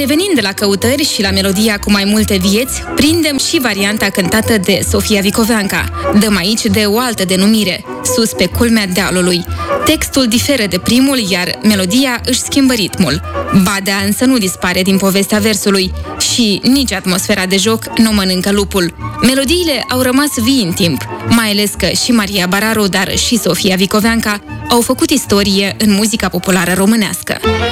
revenind de la căutări și la melodia cu mai multe vieți, prindem și varianta cântată de Sofia Vicoveanca. Dăm aici de o altă denumire, Sus pe culmea dealului. Textul diferă de primul, iar melodia își schimbă ritmul. Badea însă nu dispare din povestea versului și nici atmosfera de joc nu mănâncă lupul. Melodiile au rămas vii în timp, mai ales că și Maria Bararu, dar și Sofia Vicoveanca au făcut istorie în muzica populară românească.